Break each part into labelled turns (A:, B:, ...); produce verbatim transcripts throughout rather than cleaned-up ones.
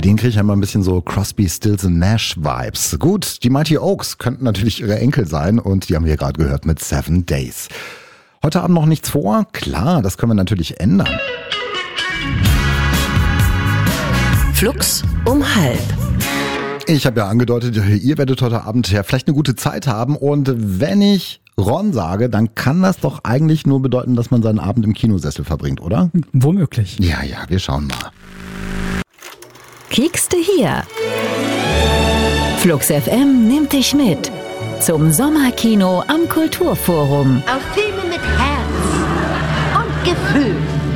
A: den kriege ich einmal ein bisschen so Crosby, Stills and Nash Vibes. Gut, die Mighty Oaks könnten natürlich ihre Enkel sein und die haben wir gerade gehört mit Seven Days. Heute Abend noch nichts vor? Klar, das können wir natürlich ändern.
B: Flux um halb.
A: Ich habe ja angedeutet, ihr werdet heute Abend ja vielleicht eine gute Zeit haben und wenn ich Ron sage, dann kann das doch eigentlich nur bedeuten, dass man seinen Abend im Kinosessel verbringt, oder?
C: Womöglich.
A: Ja, ja, wir schauen mal.
B: Kiekste hier. Flux F M nimmt dich mit zum Sommerkino am Kulturforum.
D: Auf Filme mit Herz und Gefühl.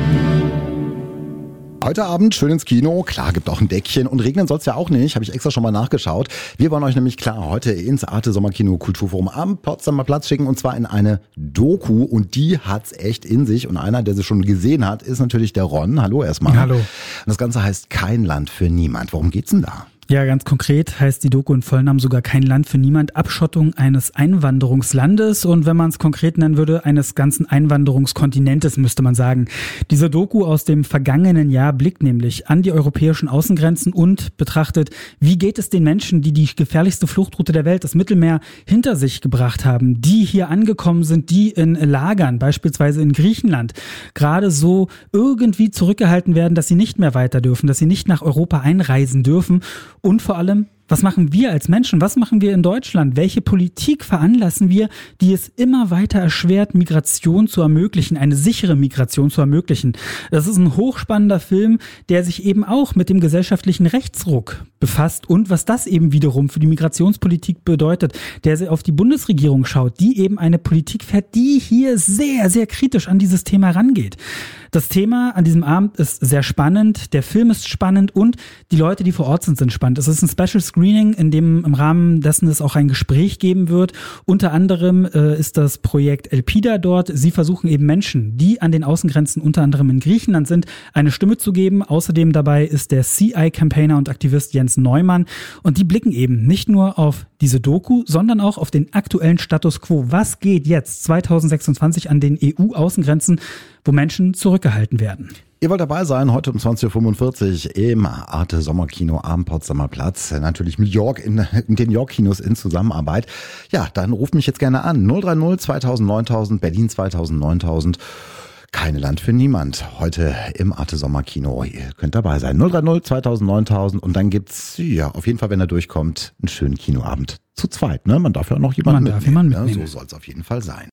A: Heute Abend schön ins Kino. Klar, gibt auch ein Deckchen und regnen soll es ja auch nicht. Habe ich extra schon mal nachgeschaut. Wir wollen euch nämlich klar heute ins Arte Sommerkino Kulturforum am Potsdamer Platz schicken und zwar in eine Doku und die hat's echt in sich und einer, der sie schon gesehen hat, ist natürlich der Ron. Hallo erstmal.
C: Hallo. Und
A: das Ganze heißt Kein Land für niemand. Worum geht's denn da?
C: Ja, ganz konkret heißt die Doku in Vollnamen sogar Kein Land für niemand, Abschottung eines Einwanderungslandes und wenn man es konkret nennen würde, eines ganzen Einwanderungskontinentes, müsste man sagen. Diese Doku aus dem vergangenen Jahr blickt nämlich an die europäischen Außengrenzen und betrachtet, wie geht es den Menschen, die die gefährlichste Fluchtroute der Welt, das Mittelmeer, hinter sich gebracht haben, die hier angekommen sind, die in Lagern, beispielsweise in Griechenland, gerade so irgendwie zurückgehalten werden, dass sie nicht mehr weiter dürfen, dass sie nicht nach Europa einreisen dürfen. Und vor allem, was machen wir als Menschen? Was machen wir in Deutschland? Welche Politik veranlassen wir, die es immer weiter erschwert, Migration zu ermöglichen, eine sichere Migration zu ermöglichen? Das ist ein hochspannender Film, der sich eben auch mit dem gesellschaftlichen Rechtsruck befasst und was das eben wiederum für die Migrationspolitik bedeutet, der auf die Bundesregierung schaut, die eben eine Politik fährt, die hier sehr, sehr kritisch an dieses Thema rangeht. Das Thema an diesem Abend ist sehr spannend, der Film ist spannend und die Leute, die vor Ort sind, sind spannend. Es ist ein Special Screening, in dem im Rahmen dessen es auch ein Gespräch geben wird. Unter anderem äh, ist das Projekt Elpida dort. Sie versuchen eben Menschen, die an den Außengrenzen unter anderem in Griechenland sind, eine Stimme zu geben. Außerdem dabei ist der C I-Campaigner und Aktivist Jens Neumann und die blicken eben nicht nur auf diese Doku, sondern auch auf den aktuellen Status quo. Was geht jetzt zwanzig sechsundzwanzig an den E U-Außengrenzen, wo Menschen zurückgehalten werden?
A: Ihr wollt dabei sein, heute um zwanzig Uhr fünfundvierzig im Arte Sommerkino am Potsdamer Platz. Natürlich mit York in, in den York-Kinos in Zusammenarbeit. Ja, dann ruft mich jetzt gerne an. null drei null zweitausend neuntausend, Berlin zweitausend neuntausend. Keine Land für niemand. Heute im Arte Sommerkino. Ihr könnt dabei sein. null drei null zweitausend neuntausend und dann gibt's, ja, auf jeden Fall, wenn er durchkommt, einen schönen Kinoabend. Zu zweit, ne? Man darf ja auch noch jemanden
C: Man darf
A: mitnehmen.
C: jemanden mitnehmen.
A: Ja, so soll's auf jeden Fall sein.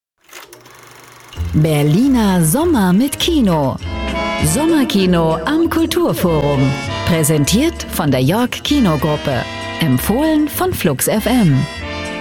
B: Berliner Sommer mit Kino. Sommerkino am Kulturforum. Präsentiert von der York Kinogruppe. Empfohlen von Flux F M.